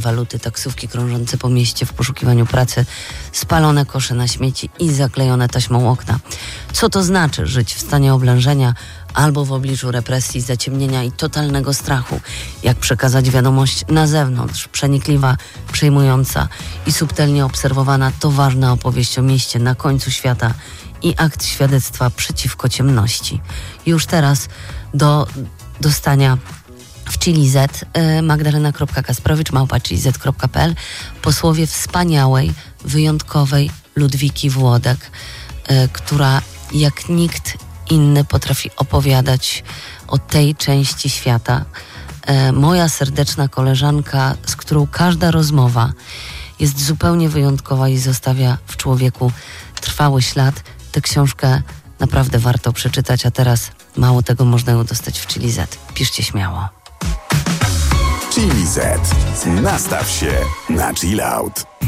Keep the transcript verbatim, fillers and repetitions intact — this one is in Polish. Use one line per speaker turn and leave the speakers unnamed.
waluty, taksówki krążące po mieście w poszukiwaniu pracy, spalone kosze na śmieci i zaklejone taśmą okna. Co to znaczy żyć w stanie oblężenia albo w obliczu represji, zaciemnienia i totalnego strachu? Jak przekazać wiadomość na zewnątrz? Przenikliwa, przejmująca i subtelnie obserwowana to ważna opowieść o mieście na końcu świata i akt świadectwa przeciwko ciemności. Już teraz do dostania w Chili Z magdalena kropka kasprowicz małpa chili z kropka p l posłowie wspaniałej, wyjątkowej Ludwiki Włodek, y, która jak nikt inny potrafi opowiadać o tej części świata. Y, moja serdeczna koleżanka, z którą każda rozmowa jest zupełnie wyjątkowa i zostawia w człowieku trwały ślad. Tę książkę naprawdę warto przeczytać, a teraz mało tego, można ją dostać w Chili Z. Piszcie śmiało.
Chili Z. Nastaw się na chill out.